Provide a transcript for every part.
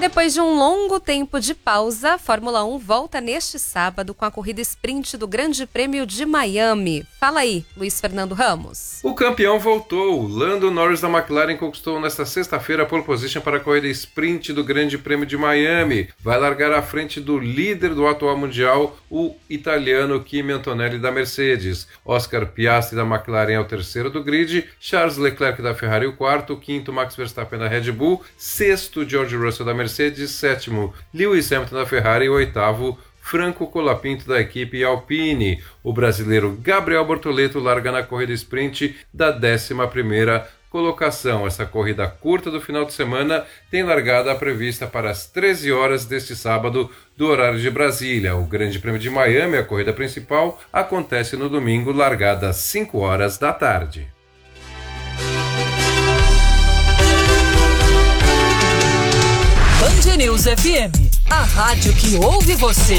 depois de um longo tempo de pausa, a Fórmula 1 volta neste sábado com a corrida sprint do Grande Prêmio de Miami. Fala aí, Luiz Fernando Ramos. O campeão voltou. Lando Norris da McLaren conquistou nesta sexta-feira a pole position para a corrida sprint do Grande Prêmio de Miami. Vai largar à frente do líder do atual mundial, o italiano Kimi Antonelli da Mercedes. Oscar Piastri da McLaren é o terceiro do grid, Charles Leclerc da Ferrari o quarto, o quinto Max Verstappen da Red Bull, sexto George Russell da Mercedes, sétimo Lewis Hamilton da Ferrari e oitavo Franco Colapinto da equipe Alpine. O brasileiro Gabriel Bortoleto larga na corrida sprint da 11ª colocação. Essa corrida curta do final de semana tem largada prevista para as 13 horas deste sábado do horário de Brasília. O Grande Prêmio de Miami, a corrida principal, acontece no domingo, largada às 5 horas da tarde. Band News FM, a rádio que ouve você.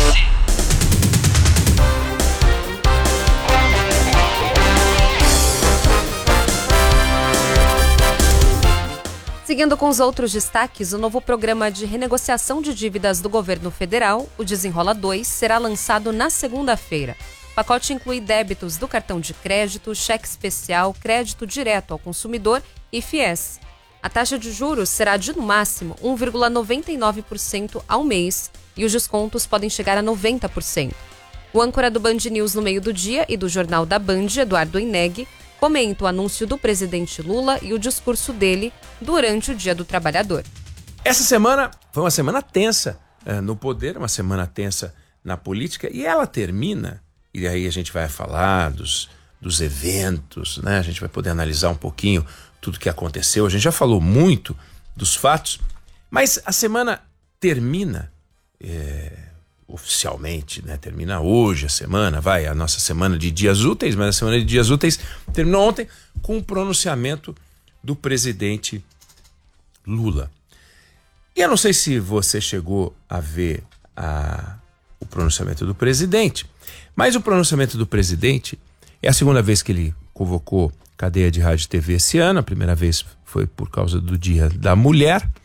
Seguindo com os outros destaques, o novo programa de renegociação de dívidas do governo federal, o Desenrola 2, será lançado na segunda-feira. O pacote inclui débitos do cartão de crédito, cheque especial, crédito direto ao consumidor e FIES. A taxa de juros será de, no máximo, 1,99% ao mês e os descontos podem chegar a 90%. O âncora do Band News no meio do dia e do Jornal da Band, Eduardo Ineg, comenta o anúncio do presidente Lula e o discurso dele durante o Dia do Trabalhador. Essa semana foi uma semana tensa no poder, uma semana tensa na política, e ela termina, e aí a gente vai falar dos eventos, né? A gente vai poder analisar um pouquinho tudo que aconteceu. A gente já falou muito dos fatos, mas a semana termina oficialmente, né? Termina hoje a semana, a nossa semana de dias úteis, mas a semana de dias úteis terminou ontem com o pronunciamento do presidente Lula. E eu não sei se você chegou a ver o pronunciamento do presidente, mas o pronunciamento do presidente é a segunda vez que ele convocou cadeia de rádio e TV esse ano. A primeira vez foi por causa do Dia da Mulher,